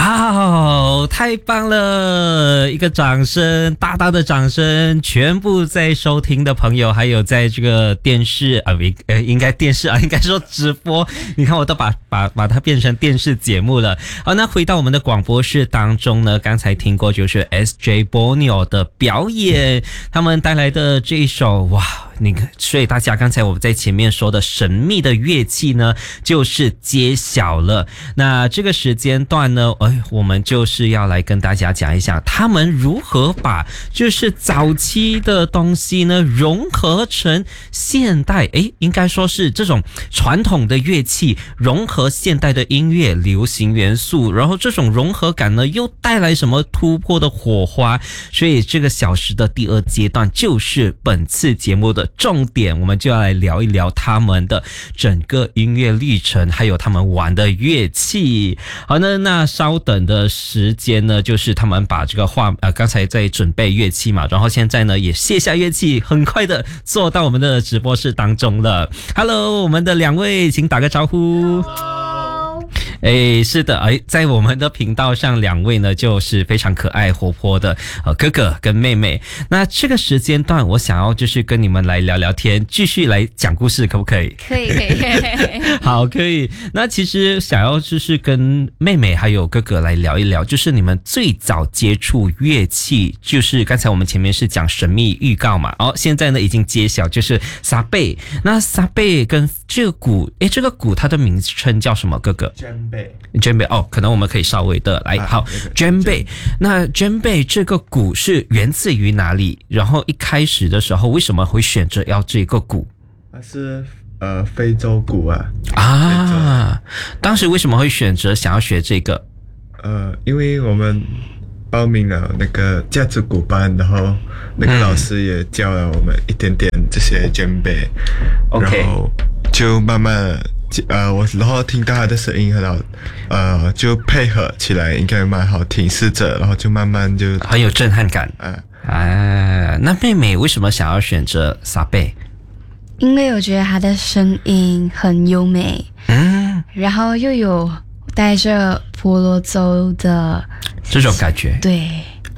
哇，太棒了！一个掌声，大大的掌声！全部在收听的朋友，还有在这个电视应该电视应该说直播。你看，我都把它变成电视节目了。好，那回到我们的广播室当中呢，刚才听过就是 SJ Borneo 的表演，他们带来的这一首哇。你看，所以大家刚才我们在前面说的神秘的乐器呢，就是揭晓了。那这个时间段呢，我们就是要来跟大家讲一下，他们如何把就是早期的东西呢融合成现代，应该说是这种传统的乐器融合现代的音乐、流行元素，然后这种融合感呢又带来什么突破的火花？所以这个小时的第二阶段就是本次节目的重点，我们就要来聊一聊他们的整个音乐历程，还有他们玩的乐器。好，那稍等的时间呢，就是他们把这个刚才在准备乐器嘛，然后现在呢也卸下乐器，很快的坐到我们的直播室当中了。Hello， 我们的两位，请打个招呼。是的，在我们的频道上，两位呢就是非常可爱活泼的哥哥跟妹妹。那这个时间段，我想要就是跟你们来聊聊天，继续来讲故事，可不可以？ 可以。 好，可以。那其实想要就是跟妹妹还有哥哥来聊一聊，就是你们最早接触乐器，就是刚才我们前面是讲神秘预告嘛，现在呢已经揭晓，就是沙贝。那沙贝跟这个鼓，这个鼓它的名称叫什么？哥哥？djembe 可能我们可以稍微的来好 djembe。那 djembe 这个鼓是源自于哪里？然后一开始的时候为什么会选择要这个鼓？ 它是非洲鼓当时为什么会选择想要学这个？ 因为我们报名了那个架子鼓班，然后那个老师也教了我们一点点这些 djembe， 然后就慢慢然后听到他的声音很好，就配合起来应该蛮好听，试着，然后就慢慢就很有震撼感。那妹妹为什么想要选择沙贝？ 因为我觉得他的声音很优美，然后又有带着婆罗洲的这种感觉。 对，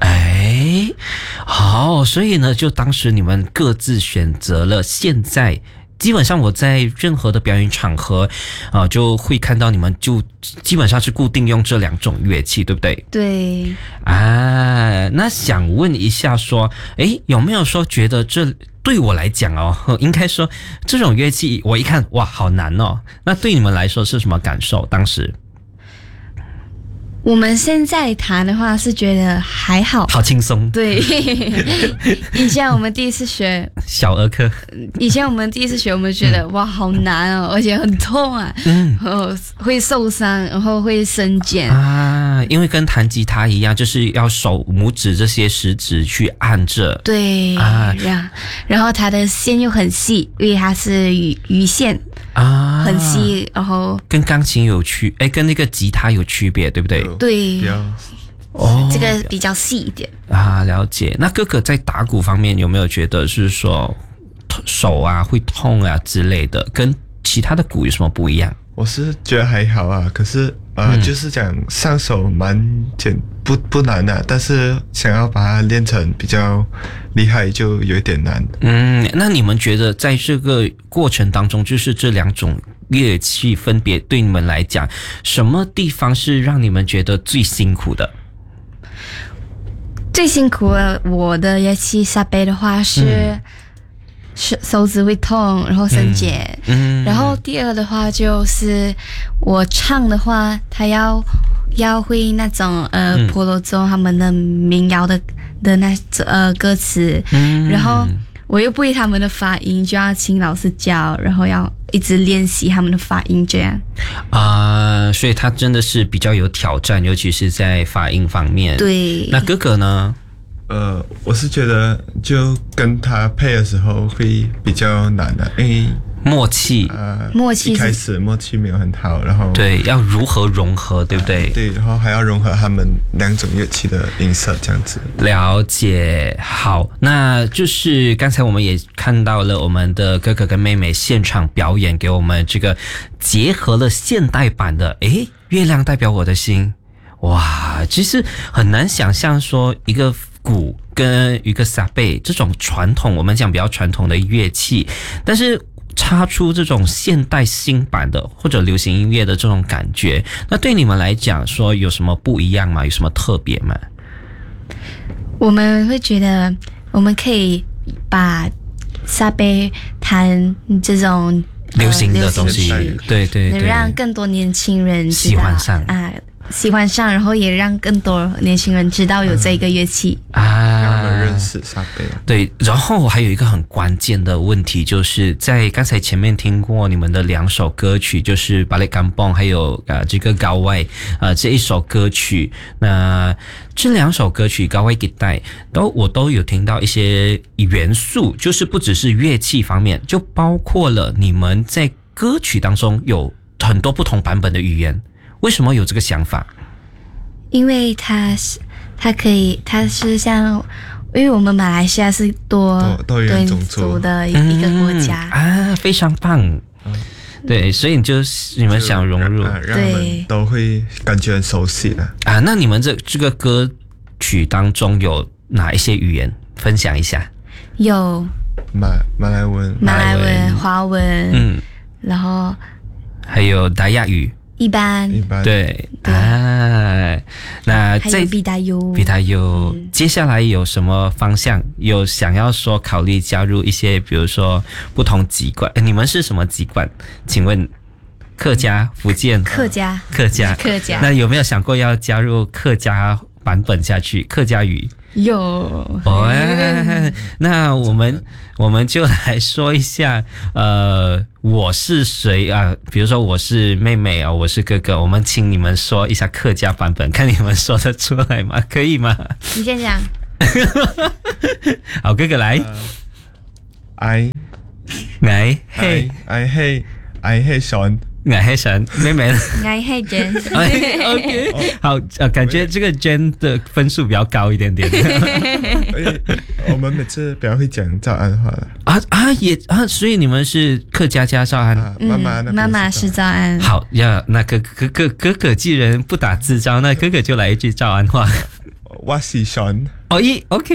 好，所以呢，就当时你们各自选择了现在。基本上我在任何的表演场合就会看到你们就基本上是固定用这两种乐器，对不对？ 对。 那想问一下说，有没有说觉得这对我来讲应该说这种乐器我一看哇好难那对你们来说是什么感受？当时我们现在弹的话是觉得还好， 好轻松。 对，以前我们第一次学小儿科， 我们觉得哇好难而且很痛然后会受伤，然后会生茧因为跟弹吉他一样，就是要手拇指这些食指去按着。 对然后它的线又很细，因为它是鱼线很细，然后跟钢琴跟那个吉他有区别，对不对？ 对，这个比较细一点了解。那哥哥在打鼓方面有没有觉得是说手会痛之类的，跟其他的鼓有什么不一样？ 我是觉得还好可是就是讲上手蛮不难但是想要把它练成比较厉害就有一点难。 那你们觉得在这个过程当中，就是这两种乐器分别对你们来讲，什么地方是让你们觉得最辛苦的？ 最辛苦的我的乐器沙贝的话是手指会痛，然后生茧。然后第二的话就是我唱的话，他要会那种婆罗洲他们的民谣的那歌词，然后我又不会他们的发音，就要请老师教，然后要一直练习他们的发音，这样所以他真的是比较有挑战，尤其是在发音方面。 对。 那哥哥呢？ 我是觉得就跟他配的时候会比较难因为默契一开始默契没有很好，然后对，要如何融合，对不对？ 对，然后还要融合他们两种乐器的音色，这样子。 了解。好，那就是刚才我们也看到了我们的哥哥跟妹妹现场表演，给我们这个结合了现代版的月亮代表我的心。 哇，其实很难想象说一个鼓跟一个萨贝这种传统，我们讲比较传统的乐器，但是插出这种现代新版的或者流行音乐的这种感觉，那对你们来讲说有什么不一样吗？有什么特别吗？ 我们会觉得我们可以把萨贝弹这种流行的东西，对对对， 能让更多年轻人知道喜欢上喜欢上，然后也让更多年轻人知道有这个乐器让他们认识萨贝。 对，然后还有一个很关键的问题，就是在刚才前面听过你们的2首歌曲，就是《Balik Kampung》还有这个《Gawai》这一首歌曲，那这2首歌曲《Gawai Gitai》我都有听到一些元素，就是不只是乐器方面，就包括了你们在歌曲当中有很多不同版本的语言。为什么有这个想法？ 因为它是像，因为我们马来西亚是多元种族的一个国家非常棒。对，所以你们想融入， 让他们都会感觉很熟悉了那你们这个歌曲当中有哪一些语言分享一下？ 有马来文、 华文，然后还有达亚语。 一般对那还有比达优， 接下来有什么方向？有想要说考虑加入一些，比如说不同籍贯？你们是什么籍贯？请问客家、福建、 客家。 那有没有想过要加入客家版本下去？客家语？ 有那我们就来说一下，我是谁啊？比如说我是妹妹啊，我是哥哥，我们请你们说一下客家版本，看你们说得出来吗？可以吗？ 你先讲。 好，哥哥来。 I hate Sean。 我係想妹妹， 我係 Jen。OK， 好，感觉这个 Jen 的分数比较高一点点。 我们每次比较会讲早安话了。 所以你们是客家加早安。 妈妈是早安。 好呀，那哥哥既然不打自招，那哥哥就来一句早安话。 我是 Sean。 OK。